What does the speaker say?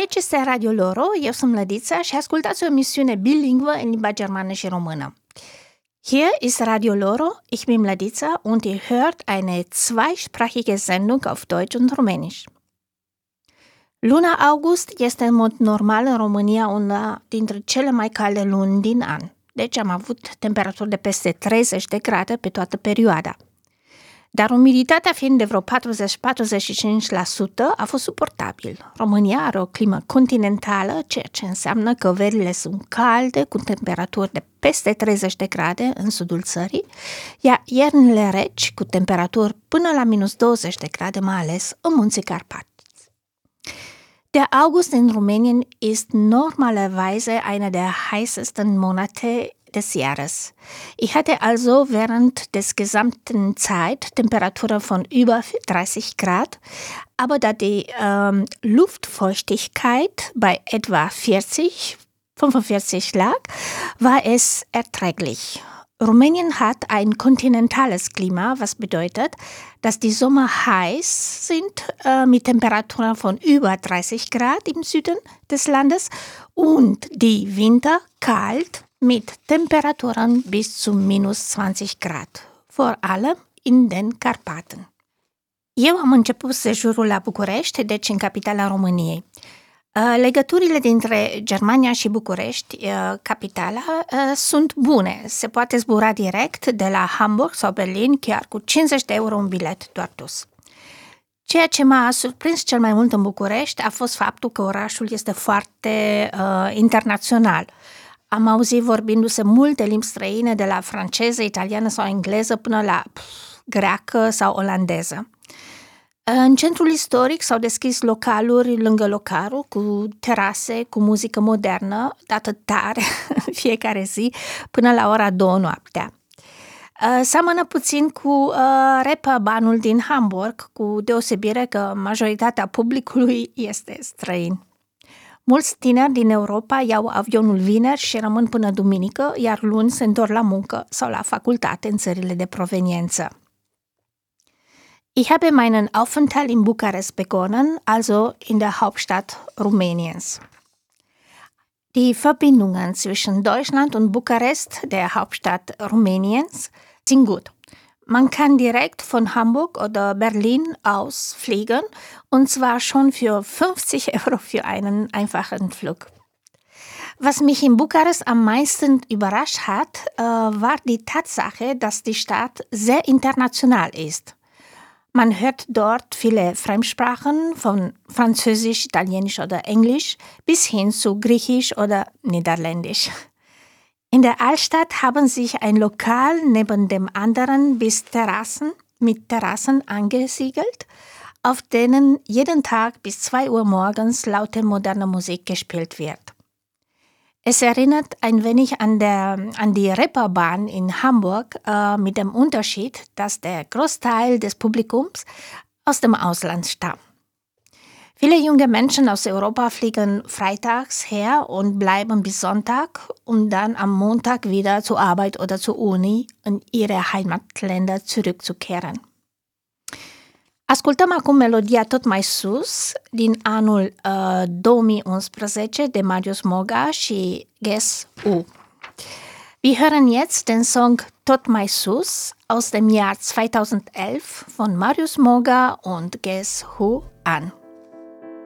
Aici este Radio Loro, eu sunt Mlădița și ascultați o emisiune bilingvă în limba germană și română. Hier ist Radio Loro, ich bin Mlădița und ihr hört eine zweisprachige Sendung auf Deutsch und Rumänisch. Luna august este în mod normal în România una dintre cele mai calde luni din an, deci am avut temperaturi de peste 30 de grade pe toată perioada. Dar umiditatea fiind de vreo 40-45% a fost suportabil. România are o climă continentală, ceea ce înseamnă că verile sunt calde, cu temperaturi de peste 30 de grade în sudul țării, iar iernile reci, cu temperaturi până la minus 20 de grade, mai ales în munții Carpați. Der August in Rumänien ist normalerweise einer der heißesten Monate des Jahres. Ich hatte also während des gesamten Zeit Temperaturen von über 30 Grad, aber da die Luftfeuchtigkeit bei etwa 40-45 lag, war es erträglich. Rumänien hat ein kontinentales Klima, was bedeutet, dass die Sommer heiß sind mit Temperaturen von über 30 Grad im Süden des Landes und die Winter kalt mit Temperaturen bis zu minus 20 Grad, vor allem in den Karpaten. Eu am început sejurul la București, deci în capitala României. Legăturile dintre Germania și București, capitala, sunt bune. Se poate zbura direct de la Hamburg sau Berlin, chiar cu 50 de euro un bilet doar dus. Ceea ce m-a surprins cel mai mult în București a fost faptul că orașul este foarte internațional. Am auzit vorbindu-se multe limbi străine, de la franceză, italiană sau engleză până la greacă sau olandeză. În centrul istoric s-au deschis localuri lângă locarul, cu terase, cu muzică modernă, dată tare fiecare zi, până la ora 2 noaptea. Seamănă puțin cu Reeperbahn-ul din Hamburg, cu deosebire că majoritatea publicului este străin. Mulți tineri din Europa iau avionul vineri și rămân până duminică, iar luni se întorc la muncă sau la facultate în țările de proveniență. Ich habe meinen Aufenthalt in Bukarest begonnen, also in der Hauptstadt Rumäniens. Die Verbindungen zwischen Deutschland und Bukarest, der Hauptstadt Rumäniens, sind gut. Man kann direkt von Hamburg oder Berlin aus fliegen, und zwar schon für 50 Euro für einen einfachen Flug. Was mich in Bukarest am meisten überrascht hat, war die Tatsache, dass die Stadt sehr international ist. Man hört dort viele Fremdsprachen, von Französisch, Italienisch oder Englisch bis hin zu Griechisch oder Niederländisch. In der Altstadt haben sich ein Lokal neben dem anderen mit Terrassen angesiedelt, auf denen jeden Tag bis 2 Uhr morgens laute moderne Musik gespielt wird. Es erinnert ein wenig an die Reeperbahn in Hamburg, mit dem Unterschied, dass der Großteil des Publikums aus dem Ausland stammt. Viele junge Menschen aus Europa fliegen freitags her und bleiben bis Sonntag, um dann am Montag wieder zur Arbeit oder zur Uni in ihre Heimatländer zurückzukehren. Ascultăm acum melodia Tot mai sus din anul 2011 de Marius Moga și Guess Who. Wir hören jetzt den Song Tot mai sus aus dem Jahr 2011 von Marius Moga und Guess Who an.